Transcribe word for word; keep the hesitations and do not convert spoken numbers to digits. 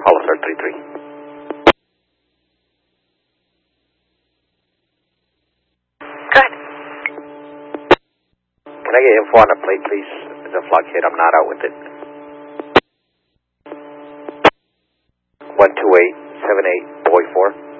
Hollister three three. Go ahead. Can I get info on the plate, please? It's a flock hit. I'm not out with it. one two eight seven eight boy four.